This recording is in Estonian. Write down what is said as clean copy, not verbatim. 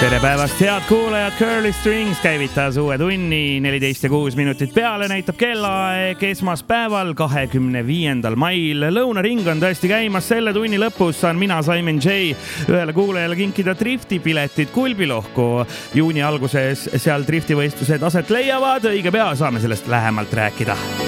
Tere päevast, head kuulajad, Curly Strings käivitas uue tunni, 14:06 peale, näitab kellaaeg esmaspäeval, 25. mail. Lõunaring on tõesti käimas, selle tunni lõpus saan mina, Simon J, ühele kuulajale kinkida driftipiletid Kulbilohku. Juuni alguses seal driftivõistlused aset leiavad, õige pea saame sellest lähemalt rääkida.